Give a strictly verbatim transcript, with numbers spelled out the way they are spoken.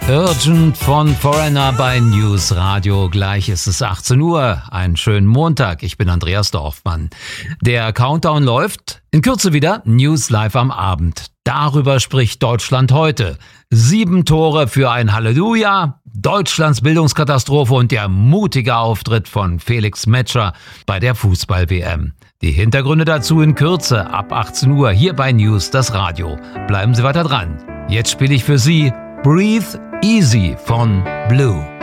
Urgent von Foreigner bei News Radio. Gleich ist es achtzehn Uhr. Einen schönen Montag. Ich bin Andreas Dorfmann. Der Countdown läuft. In Kürze wieder News live am Abend. Darüber spricht Deutschland heute. Sieben Tore für ein Halleluja, Deutschlands Bildungskatastrophe und der mutige Auftritt von Felix Metscher bei der Fußball-W M. Die Hintergründe dazu in Kürze ab achtzehn Uhr hier bei News das Radio. Bleiben Sie weiter dran. Jetzt spiele ich für Sie Breathe Easy von Blue.